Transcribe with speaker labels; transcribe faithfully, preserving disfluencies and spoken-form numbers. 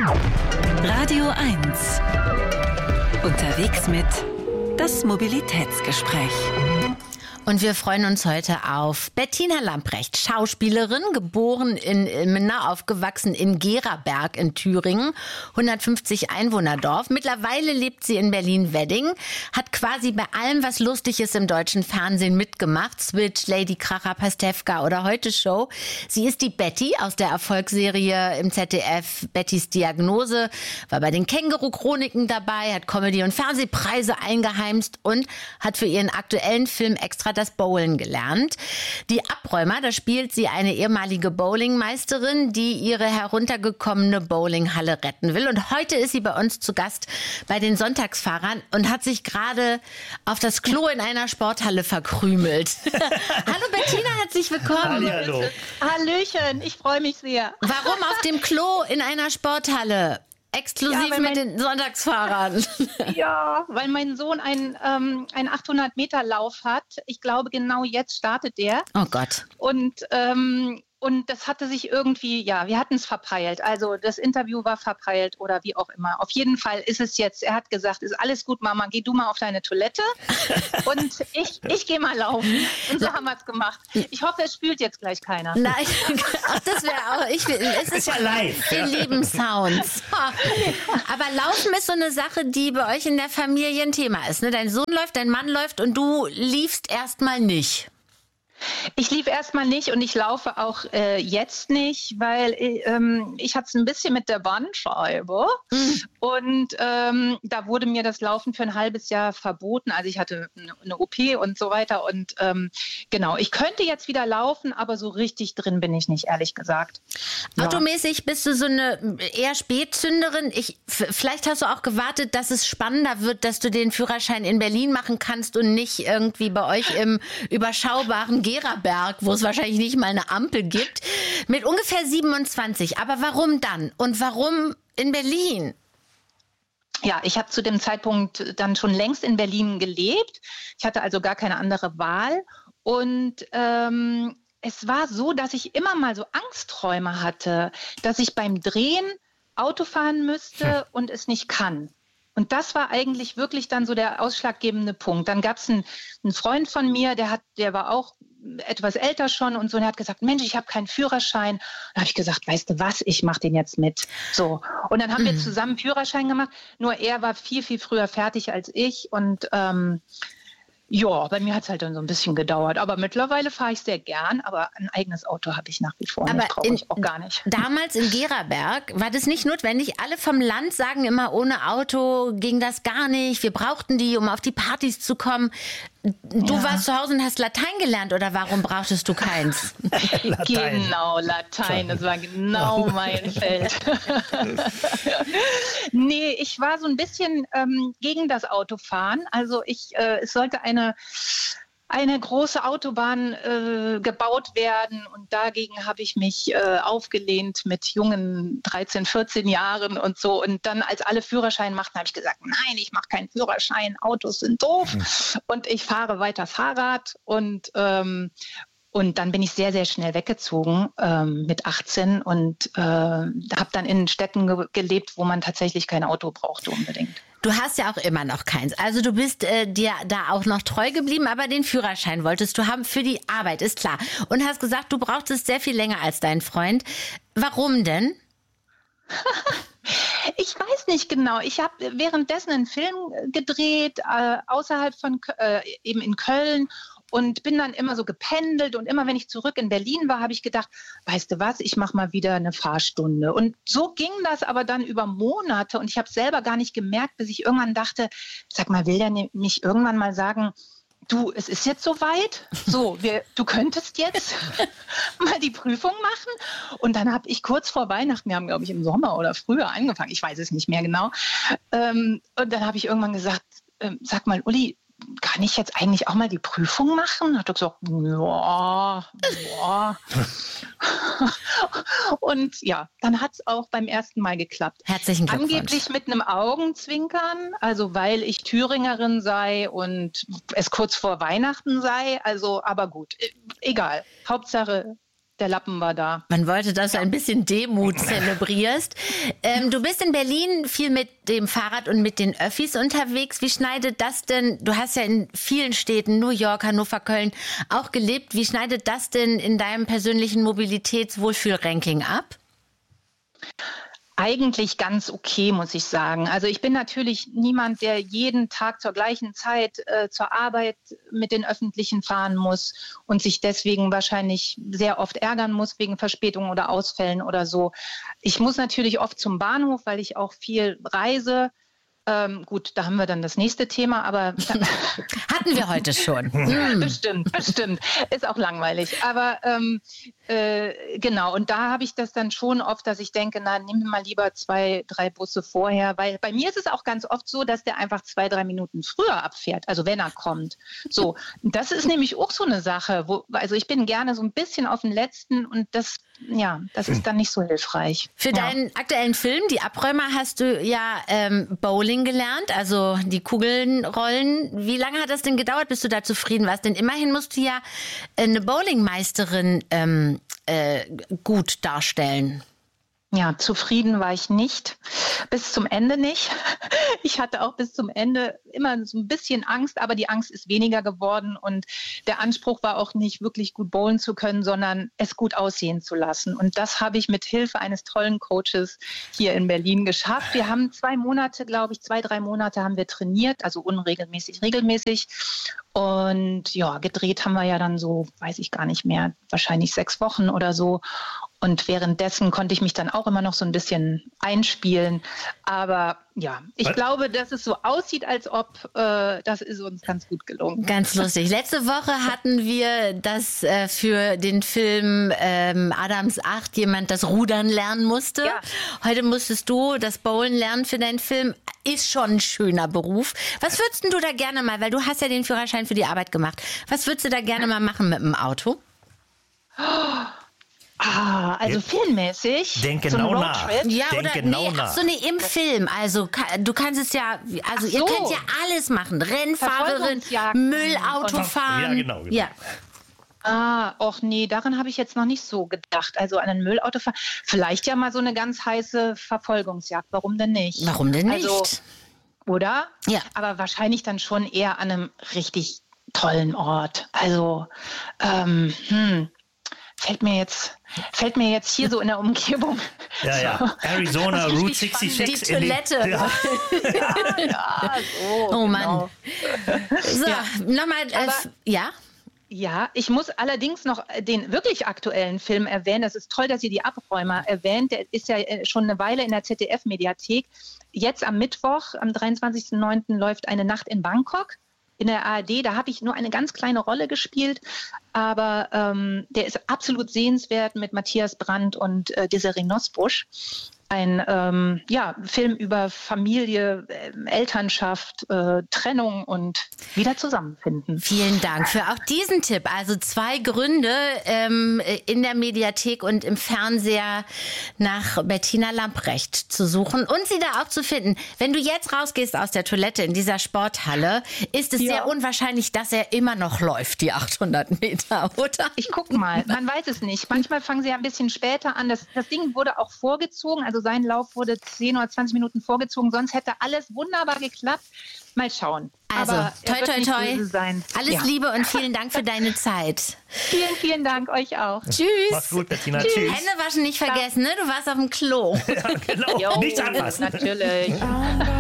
Speaker 1: Radio eins. Unterwegs mit das Mobilitätsgespräch.
Speaker 2: Und wir freuen uns heute auf Bettina Lamprecht, Schauspielerin, geboren in Ilmenau, aufgewachsen in Geraberg in Thüringen, hundertfünfzig Einwohnerdorf. Mittlerweile lebt sie in Berlin-Wedding, hat quasi bei allem, was lustig ist im deutschen Fernsehen mitgemacht. Switch, Lady Kracher, Pastewka oder Heute Show. Sie ist die Betty aus der Erfolgsserie im Z D F Bettys Diagnose, war bei den Känguru-Chroniken dabei, hat Comedy- und Fernsehpreise eingeheimst und hat für ihren aktuellen Film extra das Bowlen gelernt. Die Abräumer, da spielt sie eine ehemalige Bowlingmeisterin, die ihre heruntergekommene Bowlinghalle retten will. Und heute ist sie bei uns zu Gast bei den Sonntagsfahrern und hat sich gerade auf das Klo in einer Sporthalle verkrümelt. Hallo Bettina, herzlich willkommen.
Speaker 3: Hallo.
Speaker 4: Hallöchen, ich freue mich sehr.
Speaker 2: Warum auf dem Klo in einer Sporthalle? Exklusiv ja, mit mein, den Sonntagsfahrern.
Speaker 4: Ja, weil mein Sohn einen, ähm, einen achthundert-Meter-Lauf hat. Ich glaube, genau jetzt startet der.
Speaker 2: Oh Gott.
Speaker 4: Und, ähm, und das hatte sich irgendwie, ja, wir hatten es verpeilt. Also das Interview war verpeilt oder wie auch immer. Auf jeden Fall ist es jetzt, er hat gesagt, ist alles gut, Mama, geh du mal auf deine Toilette und ich, ich gehe mal laufen. Und so haben wir es gemacht. Ich hoffe, es spült jetzt gleich keiner.
Speaker 2: Nein, ach, das wäre auch, ich will, es ist ja live. Wir lieben Sounds. Aber Laufen ist so eine Sache, die bei euch in der Familie ein Thema ist. Ne? Dein Sohn läuft, dein Mann läuft und du liefst erstmal nicht.
Speaker 4: Ich lief erstmal nicht und ich laufe auch äh, jetzt nicht, weil ähm, ich hatte es ein bisschen mit der Bandscheibe mhm. und ähm, da wurde mir das Laufen für ein halbes Jahr verboten. Also ich hatte eine, eine O P und so weiter und ähm, genau, ich könnte jetzt wieder laufen, aber so richtig drin bin ich nicht, ehrlich gesagt.
Speaker 2: Ja. Automäßig bist du so eine eher Spätzünderin. Ich, vielleicht hast du auch gewartet, dass es spannender wird, dass du den Führerschein in Berlin machen kannst und nicht irgendwie bei euch im überschaubaren Geraberg, wo es wahrscheinlich nicht mal eine Ampel gibt, mit ungefähr siebenundzwanzig. Aber warum dann? Und warum in Berlin?
Speaker 4: Ja, ich habe zu dem Zeitpunkt dann schon längst in Berlin gelebt. Ich hatte also gar keine andere Wahl. Und ähm, es war so, dass ich immer mal so Angstträume hatte, dass ich beim Drehen Auto fahren müsste und es nicht kann. Und das war eigentlich wirklich dann so der ausschlaggebende Punkt. Dann gab es einen, einen Freund von mir, der hat, der war auch etwas älter schon und so, und er hat gesagt, Mensch, ich habe keinen Führerschein. Da habe ich gesagt, weißt du was, ich mache den jetzt mit. So. Und dann haben mhm. wir zusammen Führerschein gemacht, nur er war viel, viel früher fertig als ich und ähm, ja, bei mir hat es halt dann so ein bisschen gedauert. Aber mittlerweile fahre ich sehr gern. Aber ein eigenes Auto habe ich nach wie vor nicht. Brauche ich auch gar nicht.
Speaker 2: Damals in Geraberg war das nicht notwendig. Alle vom Land sagen immer, ohne Auto ging das gar nicht. Wir brauchten die, um auf die Partys zu kommen. Du ja. warst zu Hause und hast Latein gelernt, oder warum brauchtest du keins?
Speaker 4: Latein. Genau, Latein, das war genau mein Feld. Nee, ich war so ein bisschen ähm, gegen das Autofahren. Also ich, äh, es sollte eine, eine große Autobahn äh, gebaut werden und dagegen habe ich mich äh, aufgelehnt mit jungen dreizehn, vierzehn Jahren und so. Und dann, als alle Führerschein machten, habe ich gesagt, nein, ich mache keinen Führerschein, Autos sind doof. Hm. Und ich fahre weiter Fahrrad und ähm, Und dann bin ich sehr, sehr schnell weggezogen ähm, mit achtzehn und äh, habe dann in Städten ge- gelebt, wo man tatsächlich kein Auto brauchte unbedingt.
Speaker 2: Du hast ja auch immer noch keins. Also du bist äh, dir da auch noch treu geblieben, aber den Führerschein wolltest du haben für die Arbeit, ist klar. Und hast gesagt, du brauchtest sehr viel länger als dein Freund. Warum denn?
Speaker 4: Ich weiß nicht genau. Ich habe währenddessen einen Film gedreht, äh, außerhalb von, äh, eben in Köln. Und bin dann immer so gependelt und immer, wenn ich zurück in Berlin war, habe ich gedacht, weißt du was, ich mache mal wieder eine Fahrstunde. Und so ging das aber dann über Monate und ich habe es selber gar nicht gemerkt, bis ich irgendwann dachte, sag mal, will der nicht irgendwann mal sagen, du, es ist jetzt soweit, so, wir, du könntest jetzt mal die Prüfung machen. Und dann habe ich kurz vor Weihnachten, wir haben, glaube ich, im Sommer oder früher angefangen, ich weiß es nicht mehr genau. Ähm, und dann habe ich irgendwann gesagt, ähm, sag mal, Uli, kann ich jetzt eigentlich auch mal die Prüfung machen? Hat er gesagt, ja, ja. Und ja, dann hat es auch beim ersten Mal geklappt.
Speaker 2: Herzlichen Glückwunsch.
Speaker 4: Angeblich mit einem Augenzwinkern, also weil ich Thüringerin sei und es kurz vor Weihnachten sei. Also, aber gut, egal. Hauptsache, der Lappen war da.
Speaker 2: Man wollte, dass du ein bisschen Demut zelebrierst. Ähm, du bist in Berlin viel mit dem Fahrrad und mit den Öffis unterwegs. Wie schneidet das denn, du hast ja in vielen Städten, New York, Hannover, Köln, auch gelebt. Wie schneidet das denn in deinem persönlichen Mobilitätswohlfühl-Ranking ab?
Speaker 4: Eigentlich ganz okay, muss ich sagen. Also ich bin natürlich niemand, der jeden Tag zur gleichen Zeit äh, zur Arbeit mit den Öffentlichen fahren muss und sich deswegen wahrscheinlich sehr oft ärgern muss wegen Verspätungen oder Ausfällen oder so. Ich muss natürlich oft zum Bahnhof, weil ich auch viel reise. Ähm, gut, da haben wir dann das nächste Thema, aber...
Speaker 2: Hatten wir heute schon.
Speaker 4: Bestimmt, bestimmt. Ist auch langweilig. Aber ähm, äh, genau, und da habe ich das dann schon oft, dass ich denke, na, nimm mal lieber zwei, drei Busse vorher, weil bei mir ist es auch ganz oft so, dass der einfach zwei, drei Minuten früher abfährt, also wenn er kommt. So, das ist nämlich auch so eine Sache, wo, also ich bin gerne so ein bisschen auf den Letzten und das, ja, das ist dann nicht so hilfreich.
Speaker 2: Für
Speaker 4: ja.
Speaker 2: deinen aktuellen Film, Die Abräumer, hast du ja ähm, Bowling gelernt, also die Kugeln rollen. Wie lange hat das denn gedauert, bis du da zufrieden warst? Denn immerhin musst du ja eine Bowlingmeisterin ähm, äh, gut darstellen.
Speaker 4: Ja, zufrieden war ich nicht. Bis zum Ende nicht. Ich hatte auch bis zum Ende immer so ein bisschen Angst, aber die Angst ist weniger geworden und der Anspruch war auch nicht wirklich gut bowlen zu können, sondern es gut aussehen zu lassen. Und das habe ich mit Hilfe eines tollen Coaches hier in Berlin geschafft. Wir haben zwei Monate, glaube ich, zwei, drei Monate haben wir trainiert, also unregelmäßig, regelmäßig. Und ja, gedreht haben wir ja dann so, weiß ich gar nicht mehr, wahrscheinlich sechs Wochen oder so. Und währenddessen konnte ich mich dann auch immer noch so ein bisschen einspielen. Aber ja, ich Was? glaube, dass es so aussieht, als ob äh, das ist uns ganz gut gelungen.
Speaker 2: Ganz lustig. Letzte Woche hatten wir, dass äh, für den Film ähm, Adams acht jemand das Rudern lernen musste. Ja. Heute musstest du das Bowlen lernen für deinen Film. Ist schon ein schöner Beruf. Was würdest du da gerne mal, weil du hast ja den Führerschein für die Arbeit gemacht. Was würdest du da gerne mal machen mit dem Auto?
Speaker 4: Oh. Ah, also ja. filmmäßig.
Speaker 3: Denk
Speaker 4: so
Speaker 3: genau nach.
Speaker 2: Ja,
Speaker 3: Denk
Speaker 2: oder
Speaker 3: genau
Speaker 2: nee,
Speaker 3: nach.
Speaker 2: ach so, nee, im Film. Also du kannst es ja, also
Speaker 4: so.
Speaker 2: ihr könnt ja alles machen. Rennfahrerin, Müllauto fahren.
Speaker 3: Ja, genau. genau.
Speaker 2: Ja.
Speaker 4: Ah, och nee, daran habe ich jetzt noch nicht so gedacht. Also an ein Müllauto fahren. Vielleicht ja mal so eine ganz heiße Verfolgungsjagd. Warum denn nicht?
Speaker 2: Warum denn nicht?
Speaker 4: Also, oder?
Speaker 2: Ja.
Speaker 4: Aber wahrscheinlich dann schon eher an einem richtig tollen Ort. Also, ähm, hm. Fällt mir jetzt, fällt mir jetzt hier so in der Umgebung.
Speaker 3: Ja,
Speaker 4: so.
Speaker 3: ja. Arizona, Route sechsundsechzig.
Speaker 2: Die Toilette.
Speaker 3: In die, ja.
Speaker 4: ja, ja, so.
Speaker 2: Oh Mann.
Speaker 4: Genau.
Speaker 2: So,
Speaker 4: ja.
Speaker 2: nochmal, äh, ja?
Speaker 4: Ja, ich muss allerdings noch den wirklich aktuellen Film erwähnen. Das ist toll, dass ihr die Abräumer erwähnt. Der ist ja schon eine Weile in der Z D F-Mediathek. Jetzt am Mittwoch, am dreiundzwanzigsten neunten läuft Eine Nacht in Bangkok in der A R D. Da habe ich nur eine ganz kleine Rolle gespielt, aber ähm, der ist absolut sehenswert mit Matthias Brandt und äh, Desiree Nosbusch. Ein ähm, ja, Film über Familie, äh, Elternschaft, äh, Trennung und wieder zusammenfinden.
Speaker 2: Vielen Dank für auch diesen Tipp. Also zwei Gründe ähm, in der Mediathek und im Fernseher nach Bettina Lamprecht zu suchen und sie da auch zu finden. Wenn du jetzt rausgehst aus der Toilette in dieser Sporthalle, ist es ja. sehr unwahrscheinlich, dass er immer noch läuft, die achthundert Meter, oder?
Speaker 4: Ich gucke mal, man weiß es nicht. Manchmal fangen sie ja ein bisschen später an. Das, das Ding wurde auch vorgezogen, also sein Lauf wurde zehn oder zwanzig Minuten vorgezogen, sonst hätte alles wunderbar geklappt. Mal schauen.
Speaker 2: Also,
Speaker 4: Aber
Speaker 2: toi, toi, toi.
Speaker 4: Sein.
Speaker 2: Alles
Speaker 4: ja.
Speaker 2: Liebe und vielen Dank für deine Zeit.
Speaker 4: Vielen, vielen Dank euch auch.
Speaker 2: Tschüss.
Speaker 3: Mach's gut, Bettina.
Speaker 2: Tschüss.
Speaker 3: Tschüss.
Speaker 2: Hände waschen nicht vergessen, ne? Du warst auf dem Klo.
Speaker 3: Ja, genau.
Speaker 4: Jo,
Speaker 3: Nichts anfassen.
Speaker 4: Natürlich.